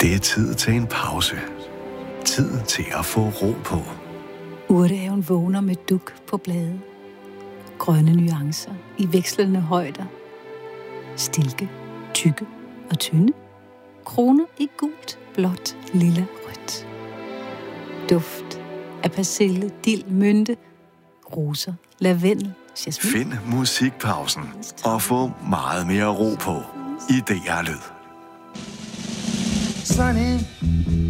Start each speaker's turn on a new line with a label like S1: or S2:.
S1: Det er tid til en pause. Tid til at få ro på.
S2: Urtehaven vågner med duk på blade. Grønne nuancer i vekslende højder. Stilke, tykke og tynde. Kroner i gult, blåt, lilla, rødt. Duft af persille, dild, mynte, roser, lavendel, jasmin.
S1: Find musikpausen og få meget mere ro på i DR Lyd.
S3: Sunny